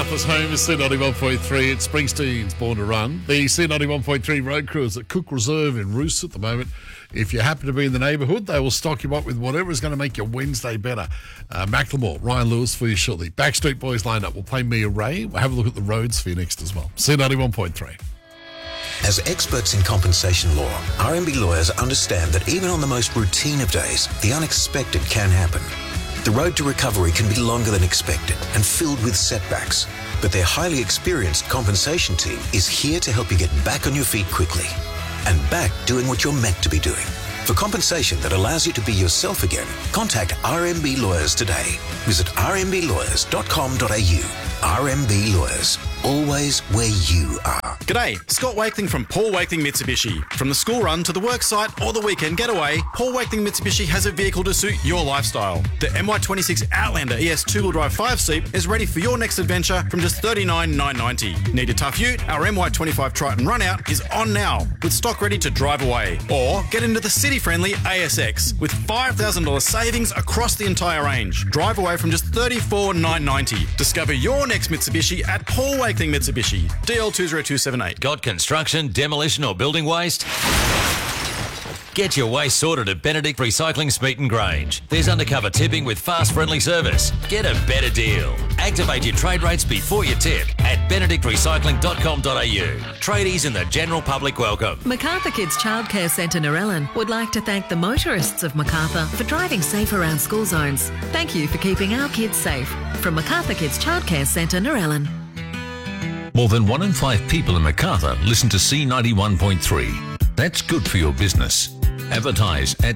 Macarthur's home is C91.3. It's Springsteen's Born to Run. The C91.3 road crew is at Cook Reserve in Roos at the moment. If you happen to be in the neighbourhood, they will stock you up with whatever is going to make your Wednesday better. Macklemore, Ryan Lewis for you shortly. Backstreet Boys lined up. We'll play Mia Ray. We'll have a look at the roads for you next as well. C91.3. As experts in compensation law, RMB lawyers understand that even on the most routine of days, the unexpected can happen. The road to recovery can be longer than expected and filled with setbacks, but their highly experienced compensation team is here to help you get back on your feet quickly and back doing what you're meant to be doing. For compensation that allows you to be yourself again, contact RMB Lawyers today. Visit rmblawyers.com.au. RMB Lawyers, always where you are. G'day, Scott Wakeling from Paul Wakeling Mitsubishi. From the school run to the work site or the weekend getaway, Paul Wakeling Mitsubishi has a vehicle to suit your lifestyle. The MY26 Outlander ES 2-wheel drive 5-seat is ready for your next adventure from just $39,990. Need a tough ute? Our MY25 Triton Runout is on now with stock ready to drive away. Or get into the city-friendly ASX with $5,000 savings across the entire range. Drive away from just $34,990. Discover your next Mitsubishi at Paul Wakeling Mitsubishi. DL20278. Got construction, demolition or building waste? Get your waste sorted at Benedict Recycling Smeaton Grange. There's undercover tipping with fast friendly service. Get a better deal. Activate your trade rates before you tip at benedictrecycling.com.au. Tradies and the general public welcome. Macarthur Kids Childcare Centre Narellan would like to thank the motorists of Macarthur for driving safe around school zones. Thank you for keeping our kids safe. From Macarthur Kids Childcare Centre Narellan. More than 1 in 5 people in Macarthur listen to C91.3. That's good for your business. Advertise at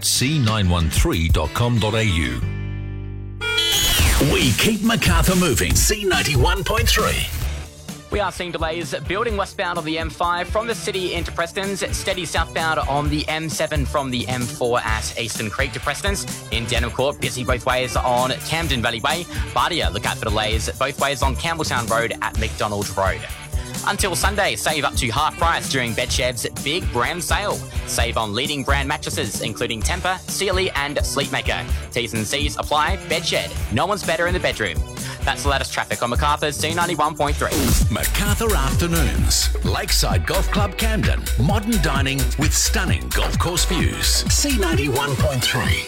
c91.3.com.au. We keep Macarthur moving. C91.3. We are seeing delays building westbound on the M5 from the city into Prestons, steady southbound on the M7 from the M4 at Eastern Creek to Prestons. In Denham Court, busy both ways on Camden Valley Way. Bardia, look out for delays both ways on Campbelltown Road at McDonald Road. Until Sunday, save up to half price during Bedshed's big brand sale. Save on leading brand mattresses, including Tempur, Sealy and Sleepmaker. T's and C's apply. Bedshed. No one's better in the bedroom. That's the latest traffic on Macarthur's C91.3. Macarthur Afternoons. Lakeside Golf Club Camden. Modern dining with stunning golf course views. C91.3.